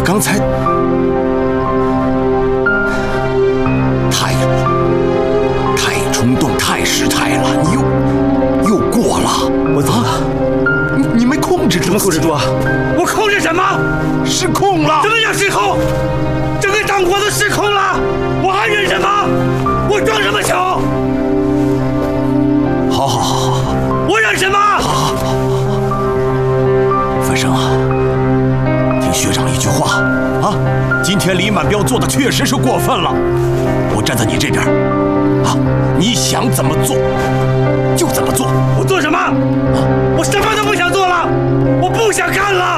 刚才太冲动、太失态了，你又过了。 我怎么了？ 你没控制住？ 怎么控制住啊？ 我控制什么？ 失控了！ 什么叫失控？整个党国都失控了，我还忍什么？我装什么穷？ 好， 我忍什么？ 好，范生啊，听学长一句话啊，今天李满彪做的确实是过分了，我站在你这边啊，你想怎么做就怎么做。 我做什么？我什么都不想做了，我不想干了。